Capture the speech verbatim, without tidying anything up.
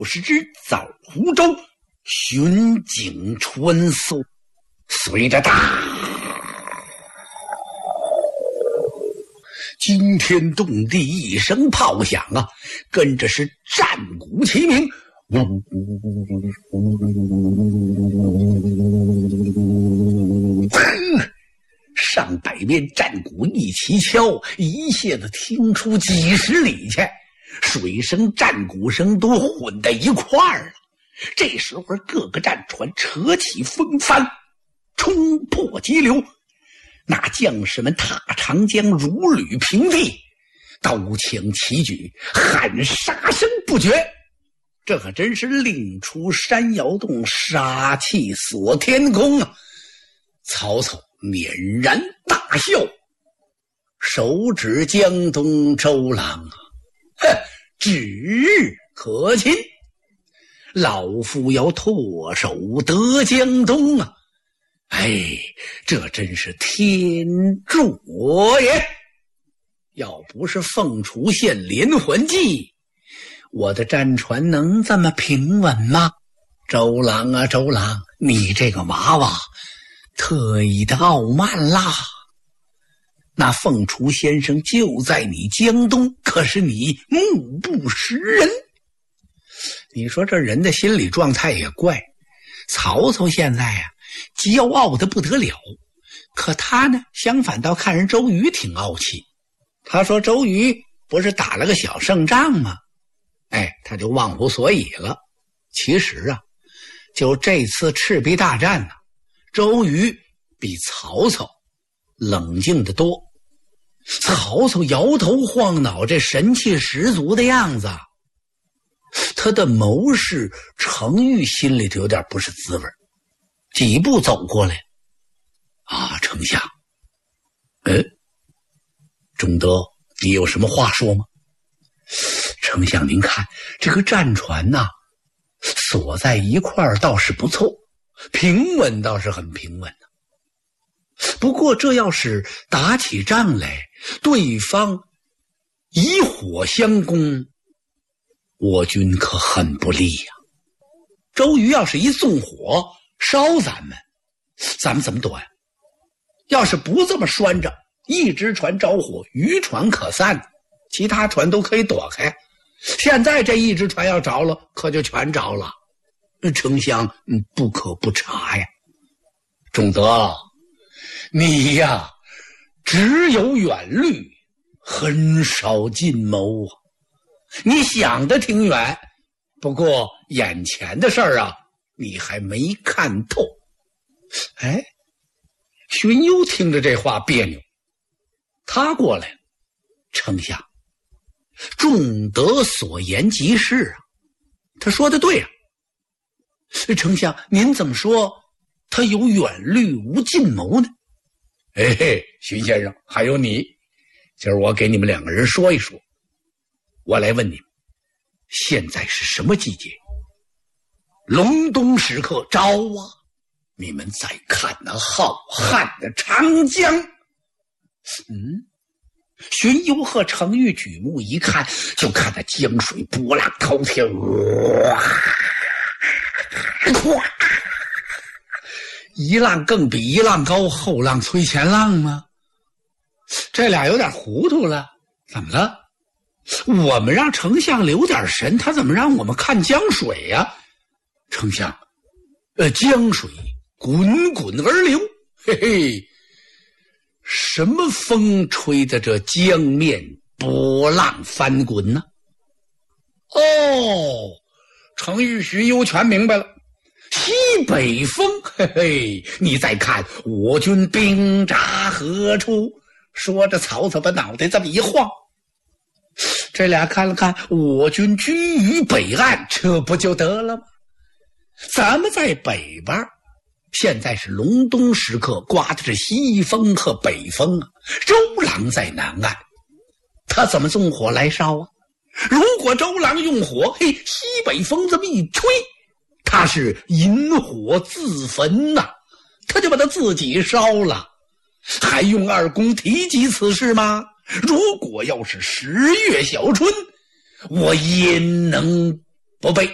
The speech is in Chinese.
是之枣湖州，巡警穿梭，随着大惊天动地一声炮响啊，跟着是战鼓齐鸣，上百面战鼓一齐敲，一下子听出几十里去，水声战鼓声都混在一块儿了。这时候各个战船扯起风帆，冲破激流，那将士们踏长江如履平地，刀枪齐举，喊杀声不绝。这可真是令出山摇动，杀气锁天空啊！曹操捻然大笑，手指江东周郎啊，哼，指日可亲，老夫要唾手得江东啊！哎，这真是天助我也！要不是凤雏献连环计，我的战船能这么平稳吗？周郎啊周郎，你这个娃娃特意的傲慢啦！那凤雏先生就在你江东，可是你目不识人。你说这人的心理状态也怪，曹操现在啊骄傲的不得了，可他呢相反倒看人周瑜挺傲气。他说周瑜不是打了个小胜仗吗？哎，他就忘乎所以了。其实啊，就这次赤壁大战呢、啊，周瑜比曹操冷静得多。曹操摇头晃脑，这神气十足的样子，他的谋士程昱心里头有点不是滋味，几步走过来，啊，丞相，嗯，仲德，你有什么话说吗？丞相您看这个战船呐、啊，锁在一块儿倒是不错，平稳倒是很平稳的、啊。不过这要是打起仗来，对方以火相攻，我军可很不利呀、啊。周瑜要是一纵火烧咱们，咱们怎么躲呀？要是不这么拴着，一只船着火，渔船可散，其他船都可以躲开。现在这一只船要着了，可就全着了。丞相不可不察呀。仲德，你呀只有远虑，很少近谋啊。你想的挺远，不过眼前的事儿啊，你还没看透。哎，荀攸听着这话别扭，他过来了。丞相，仲德所言极是啊，他说的对啊。丞相，您怎么说他有远虑无近谋呢？哎嘿，荀先生，还有你，今儿我给你们两个人说一说。我来问你们，现在是什么季节？隆冬时刻，着啊！你们再看那浩瀚的长江。嗯，荀攸和程昱举目一看，就看那江水波浪滔天，哇，咵，一浪更比一浪高，后浪催前浪吗？这俩有点糊涂了。怎么了？我们让丞相留点神，他怎么让我们看江水呀、啊？丞相，呃，江水滚滚而流，嘿嘿，什么风吹的这江面波浪翻滚呢？哦，程昱、荀攸全明白了，西北风，嘿嘿，你再看我军兵扎何处？说着，曹操把脑袋这么一晃，这俩看了看，我军居于北岸，这不就得了吗？咱们在北边，现在是隆冬时刻，刮的是西风和北风啊。周郎在南岸，他怎么纵火来烧啊？如果周郎用火，嘿，西北风这么一吹，他是引火自焚呐、啊，他就把他自己烧了。还用二公提及此事吗？如果要是十月小春，我焉能不备？